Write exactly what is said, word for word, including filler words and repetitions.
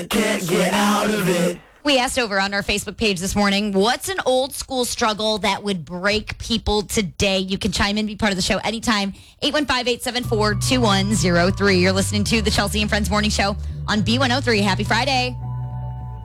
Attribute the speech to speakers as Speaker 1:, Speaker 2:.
Speaker 1: Can't get out of it.
Speaker 2: We asked over on our Facebook page this morning, what's an old school struggle that would break people today? You can chime in, be part of the show anytime. eight one five, eight seven four, two one zero three. You're listening to the Chelsea and Friends Morning Show on B one oh three. Happy Friday.